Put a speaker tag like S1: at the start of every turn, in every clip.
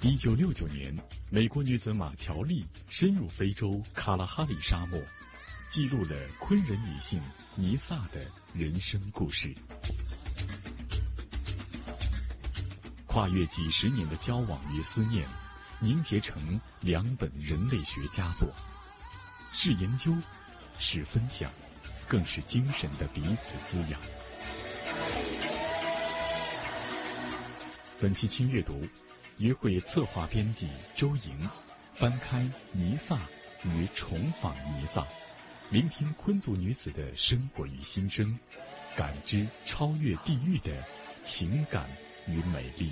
S1: 1969年，美国女子马乔丽深入非洲卡拉哈里沙漠，记录了昆人女性尼萨的人生故事。跨越几十年的交往与思念，凝结成2本人类学佳作，是研究，是分享，更是精神的彼此滋养。本期轻阅读，约会策划编辑周莹翻开尼萨与重访尼萨，聆听昆族女子的生活与心声，感知超越地域的情感与美丽。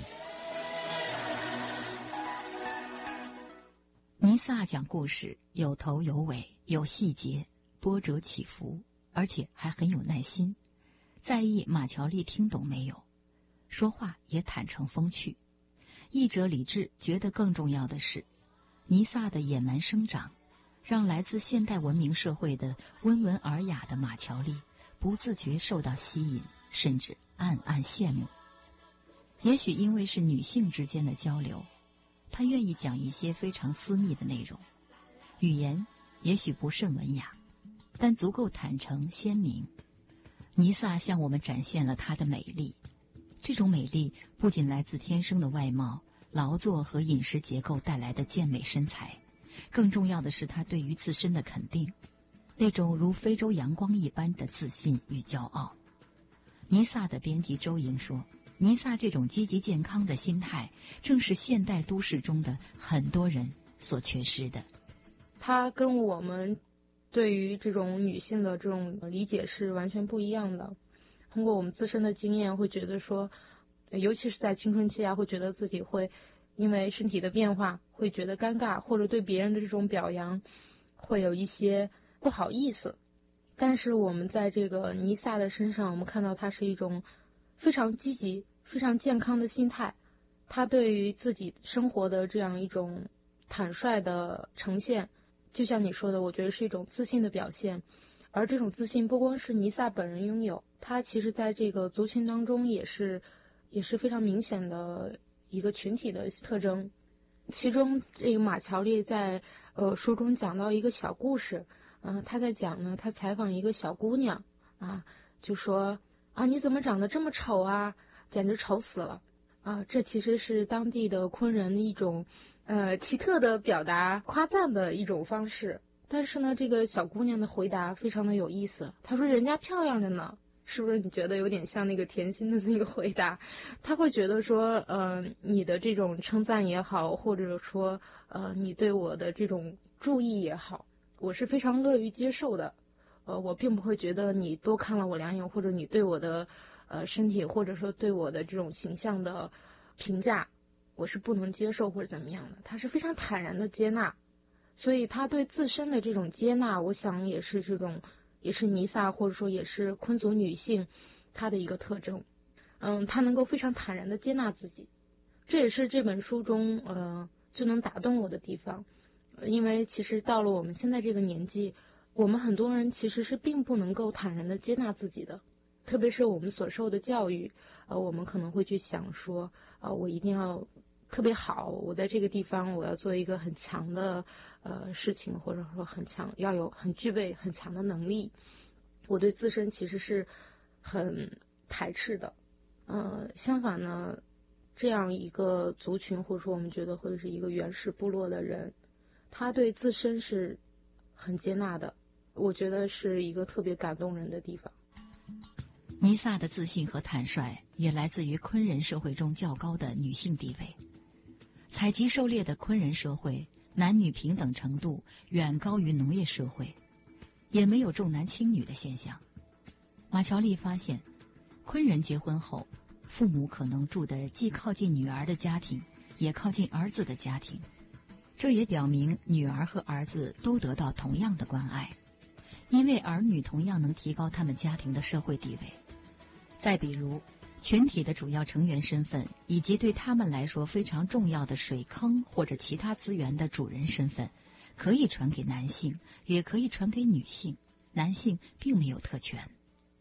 S2: 尼萨讲故事有头有尾，有细节，波折起伏，而且还很有耐心，在意马乔丽听懂没有，说话也坦诚风趣。译者李志觉得更重要的是，尼萨的野蛮生长让来自现代文明社会的温文尔雅的马乔丽不自觉受到吸引，甚至暗暗羡慕。也许因为是女性之间的交流，她愿意讲一些非常私密的内容，语言也许不甚文雅，但足够坦诚鲜明。尼萨向我们展现了她的美丽，这种美丽不仅来自天生的外貌、劳作和饮食结构带来的健美身材，更重要的是她对于自身的肯定，那种如非洲阳光一般的自信与骄傲。尼萨的编辑周莹说，尼萨这种积极健康的心态，正是现代都市中的很多人所缺失的。
S3: 她跟我们对于这种女性的这种理解是完全不一样的。通过我们自身的经验，会觉得说，尤其是在青春期啊，会觉得自己会因为身体的变化会觉得尴尬，或者对别人的这种表扬会有一些不好意思。但是我们在这个尼萨的身上，我们看到她是一种非常积极、非常健康的心态。她对于自己生活的这样一种坦率的呈现，就像你说的，我觉得是一种自信的表现。而这种自信不光是尼萨本人拥有，他其实在这个族群当中也是非常明显的一个群体的特征。其中这个马乔丽在书中讲到一个小故事，他在讲呢，他采访一个小姑娘啊，就说啊，你怎么长得这么丑啊，简直丑死了啊！这其实是当地的昆人一种奇特的表达夸赞的一种方式。但是呢，这个小姑娘的回答非常的有意思，她说人家漂亮着呢。是不是你觉得有点像那个甜心的那个回答？她会觉得说你的这种称赞也好，或者说你对我的这种注意也好，我是非常乐于接受的。我并不会觉得你多看了我2眼，或者你对我的身体，或者说对我的这种形象的评价我是不能接受或者怎么样的。她是非常坦然的接纳，所以她对自身的这种接纳，我想也是尼萨或者说也是昆族女性她的一个特征。她能够非常坦然的接纳自己，这也是这本书中最能打动我的地方。因为其实到了我们现在这个年纪，我们很多人其实是并不能够坦然的接纳自己的，特别是我们所受的教育，我们可能会去想说我一定要特别好，我在这个地方我要做一个很强的事情，或者说要具备很强的能力。我对自身其实是很排斥的。相反呢，这样一个族群，或者说我们觉得会是一个原始部落的人，他对自身是很接纳的，我觉得是一个特别感动人的地方。
S2: 尼萨的自信和坦率也来自于昆人社会中较高的女性地位。采集狩猎的昆人社会，男女平等程度远高于农业社会，也没有重男轻女的现象。马乔丽发现，昆人结婚后，父母可能住的既靠近女儿的家庭，也靠近儿子的家庭，这也表明女儿和儿子都得到同样的关爱，因为儿女同样能提高他们家庭的社会地位。再比如，群体的主要成员身份，以及对他们来说非常重要的水坑或者其他资源的主人身份，可以传给男性，也可以传给女性，男性并没有特权。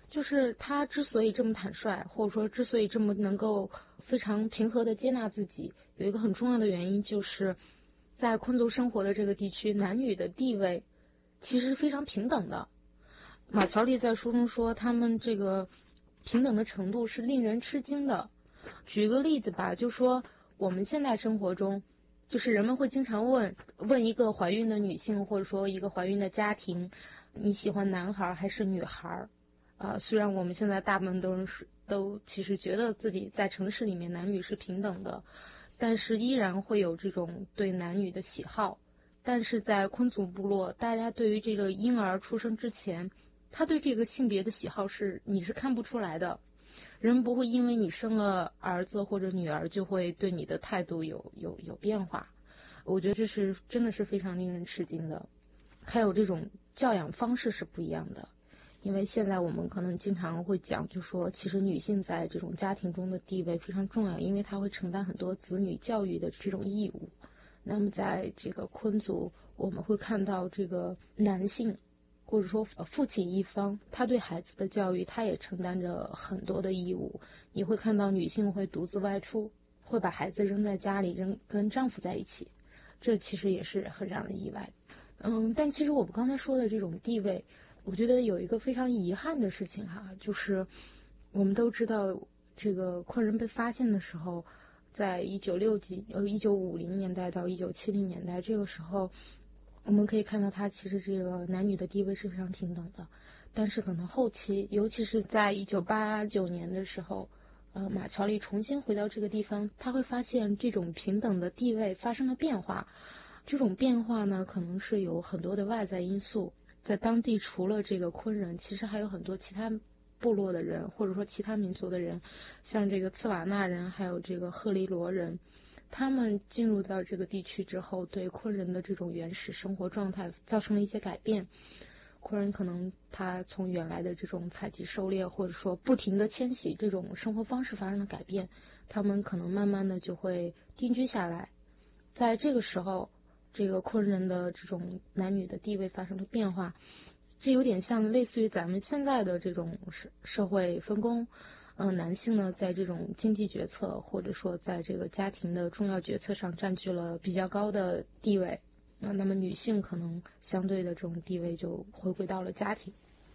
S3: 就是他之所以这么坦率，或者说之所以这么能够非常平和的接纳自己，有一个很重要的原因，就是在昆族生活的这个地区，男女的地位其实是非常平等的。马乔丽在书中说，他们这个平等的程度是令人吃惊的。举个例子吧，就说我们现在生活中，就是人们会经常问一个怀孕的女性，或者说一个怀孕的家庭，你喜欢男孩还是女孩？虽然我们现在大部分都其实觉得自己在城市里面男女是平等的，但是依然会有这种对男女的喜好。但是在昆族部落，大家对于这个婴儿出生之前，他对这个性别的喜好你是看不出来的。人不会因为你生了儿子或者女儿就会对你的态度有变化。我觉得这是真的是非常令人吃惊的。还有这种教养方式是不一样的。因为现在我们可能经常会讲，就说其实女性在这种家庭中的地位非常重要，因为她会承担很多子女教育的这种义务。那么在这个昆族，我们会看到这个男性或者说父亲一方，他对孩子的教育他也承担着很多的义务。你会看到女性会独自外出，会把孩子扔在家里，跟丈夫在一起，这其实也是很让人意外。但其实我们刚才说的这种地位，我觉得有一个非常遗憾的事情就是我们都知道这个昆人被发现的时候，在1950年代到1970年代这个时候，我们可以看到他其实这个男女的地位是非常平等的。但是等到后期，尤其是在1989年的时候，马乔丽重新回到这个地方，他会发现这种平等的地位发生了变化。这种变化呢，可能是有很多的外在因素。在当地除了这个昆人，其实还有很多其他部落的人，或者说其他民族的人，像这个茨瓦纳人还有这个赫里罗人，他们进入到这个地区之后，对昆人的这种原始生活状态造成了一些改变。昆人可能他从原来的这种采集狩猎，或者说不停的迁徙这种生活方式发生了改变，他们可能慢慢的就会定居下来。在这个时候，这个昆人的这种男女的地位发生了变化，这有点像类似于咱们现在的这种社会分工。男性呢，在这种经济决策或者说在这个家庭的重要决策上占据了比较高的地位，那么女性可能相对的这种地位就回归到了家庭。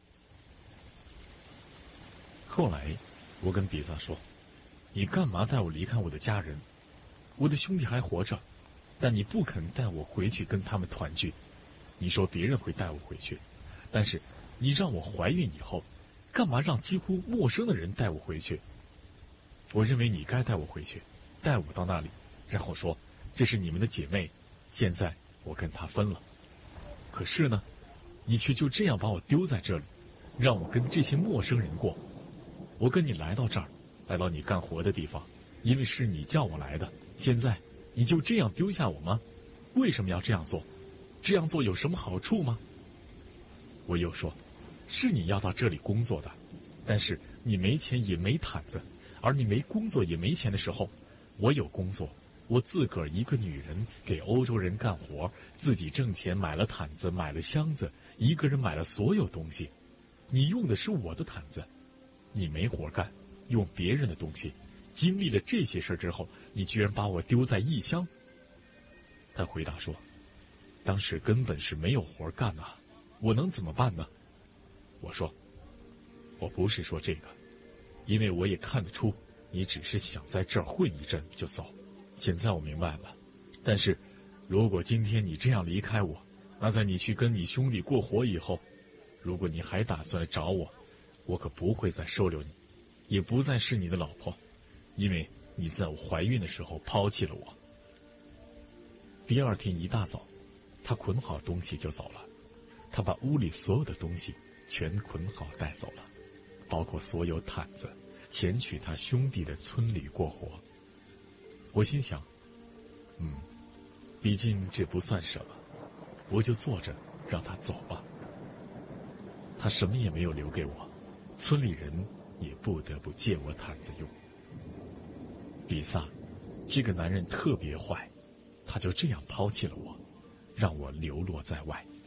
S1: 后来我跟比萨说，你干嘛带我离开我的家人？我的兄弟还活着，但你不肯带我回去跟他们团聚。你说别人会带我回去，但是你让我怀孕以后，干嘛让几乎陌生的人带我回去？我认为你该带我回去，带我到那里，然后说这是你们的姐妹，现在我跟她分了。可是呢，你却就这样把我丢在这里，让我跟这些陌生人过。我跟你来到这儿，来到你干活的地方，因为是你叫我来的，现在你就这样丢下我吗？为什么要这样做？这样做有什么好处吗？我又说，是你要到这里工作的，但是你没钱也没毯子，而你没工作也没钱的时候，我有工作，我自个儿一个女人给欧洲人干活，自己挣钱买了毯子，买了箱子，一个人买了所有东西。你用的是我的毯子，你没活干，用别人的东西。经历了这些事之后，你居然把我丢在异乡。他回答说，当时根本是没有活干啊，我能怎么办呢？我说，我不是说这个，因为我也看得出你只是想在这儿混一阵就走，现在我明白了。但是如果今天你这样离开我，那在你去跟你兄弟过活以后，如果你还打算来找我，我可不会再收留你，也不再是你的老婆，因为你在我怀孕的时候抛弃了我。第二天一大早，他捆好东西就走了。他把屋里所有的东西全捆好带走了，包括所有毯子，前去他兄弟的村里过活。我心想，毕竟这不算什么，我就坐着让他走吧。他什么也没有留给我，村里人也不得不借我毯子用。比萨，这个男人特别坏，他就这样抛弃了我，让我流落在外。